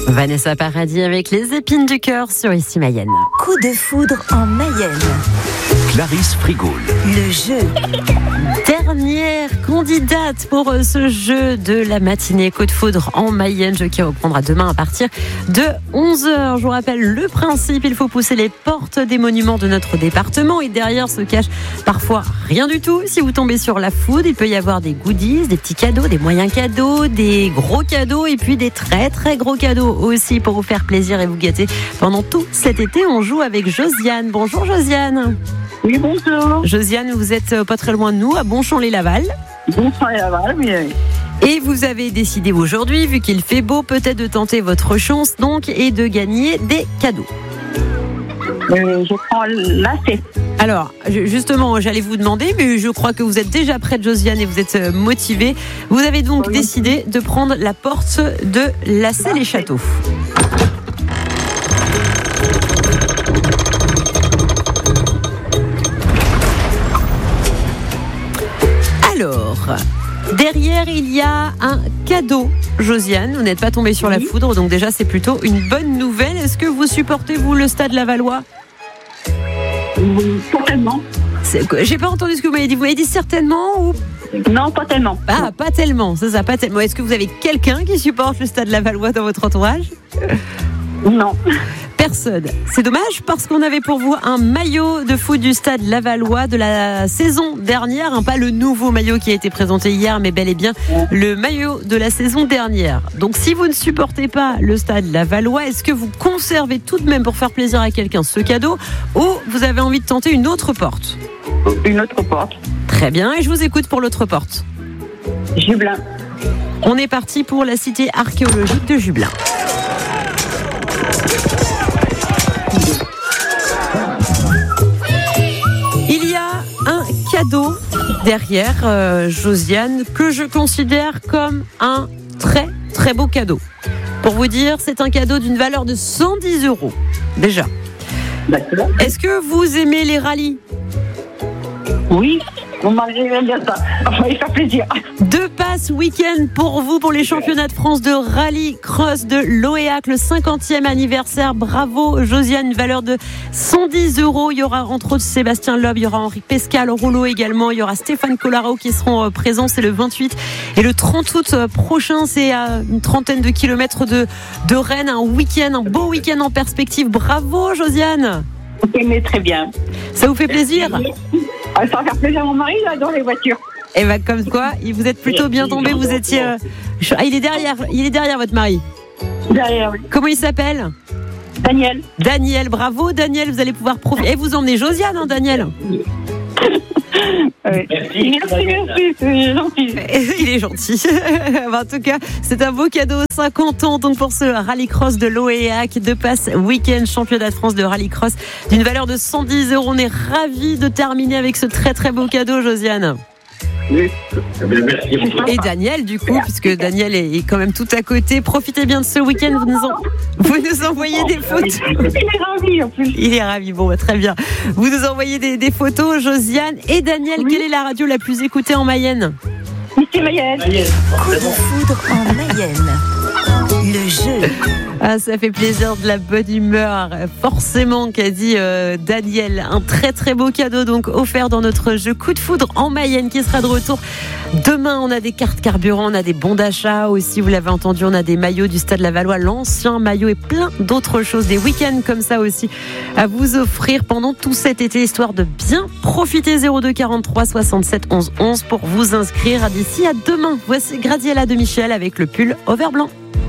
Vanessa Paradis avec les épines du cœur sur Ici Mayenne. Coup de foudre en Mayenne. Clarisse Frigoul. Le jeu. Dernière candidate pour ce jeu de la matinée Coup de foudre en Mayenne, jeu qui reprendra demain à partir de 11h. Je vous rappelle le principe, il faut pousser les portes des monuments de notre département et derrière se cache parfois rien du tout. Si vous tombez sur la foudre, il peut y avoir des goodies, des petits cadeaux, des moyens cadeaux, des gros cadeaux et puis des très très gros cadeaux aussi pour vous faire plaisir et vous gâter. Pendant tout cet été, on joue avec Josiane. Bonjour Josiane. Oui, bonjour. Josiane, vous êtes pas très loin de nous, à Bonchamp-les-Laval. Bonchamp-les-Laval, oui. Et vous avez décidé aujourd'hui, vu qu'il fait beau, peut-être de tenter votre chance donc et de gagner des cadeaux. Je prends l'AC. Alors, justement, j'allais vous demander, mais je crois que vous êtes déjà prête, Josiane, et vous êtes motivée. Vous avez donc décidé de prendre la porte de Lassay-les-Châteaux. Alors, derrière, il y a un cadeau. Josiane, vous n'êtes pas tombée sur la foudre, donc déjà, c'est plutôt une bonne nouvelle. Est-ce que vous supportez, vous, le Stade Lavallois ? Certainement. J'ai pas entendu ce que vous m'avez dit. Vous m'avez dit certainement ou... Non, pas tellement. Ah, pas tellement, c'est ça, pas tellement. Est-ce que vous avez quelqu'un qui supporte le Stade Lavallois dans votre entourage ? Non. Personne. C'est dommage parce qu'on avait pour vous un maillot de foot du Stade Lavallois de la saison dernière, pas le nouveau maillot qui a été présenté hier, mais bel et bien le maillot de la saison dernière. Donc si vous ne supportez pas le Stade Lavallois, est-ce que vous conservez tout de même pour faire plaisir à quelqu'un ce cadeau ou vous avez envie de tenter une autre porte ? Une autre porte. Très bien, et je vous écoute pour l'autre porte. Jubelin. On est parti pour la cité archéologique de Jubelin. Il y a un cadeau derrière, Josiane, que je considère comme un très très beau cadeau. Pour vous dire, c'est un cadeau d'une valeur de 110 €, déjà. D'accord. Est-ce que vous aimez les rallyes ? Oui, mon mari vient de dire ça. Enfin, il fait plaisir. 2 passes week-end pour vous pour les championnats de France de rallye cross de l'OEAC, le 50e anniversaire. Bravo Josiane, une valeur de 110 €. Il y aura entre autres Sébastien Loeb, il y aura Henri Pescal au rouleau également, il y aura Stéphane Collarao qui seront présents. C'est le 28 et le 30 août prochain. C'est à une trentaine de kilomètres de Rennes. Un week-end, un beau week-end en perspective. Bravo Josiane. Mais très bien. Ça vous fait plaisir ? Ça va faire plaisir à mon mari là, dans les voitures. Et bien comme quoi, vous êtes plutôt bien tombé. Vous étiez. Il est derrière votre mari. Derrière, oui. Comment il s'appelle ? Daniel. Daniel, bravo Daniel, vous allez pouvoir profiter. Et vous emmenez Josiane, Daniel. Merci, c'est gentil. Il est gentil. En tout cas, c'est un beau cadeau. 50 ans donc pour ce rallycross de l'OEAC, 2 passes week-end championnat de France de rallycross d'une valeur de 110 €. On est ravis de terminer avec ce très très beau cadeau, Josiane. Oui. Merci. Et Daniel, du coup, puisque Daniel est quand même tout à côté, profitez bien de ce week-end. Vous nous envoyez des photos. Il est ravi en plus. Il est ravi, bon, très bien. Vous nous envoyez des photos, Josiane et Daniel. Oui. Quelle est la radio la plus écoutée en Mayenne ? Ici Mayenne. Coup de foudre en Mayenne. Le jeu. Ah, ça fait plaisir, de la bonne humeur, forcément, qu'a dit Daniel. Un très très beau cadeau donc offert dans notre jeu Coup de foudre en Mayenne qui sera de retour demain. On a des cartes carburant, on a des bons d'achat aussi, vous l'avez entendu, on a des maillots du Stade Lavallois, l'ancien maillot et plein d'autres choses, des week-ends comme ça aussi à vous offrir pendant tout cet été, histoire de bien profiter. 02 43 67 11 11 pour vous inscrire. D'ici à demain, voici Gradiella de Michel avec le pull over blanc.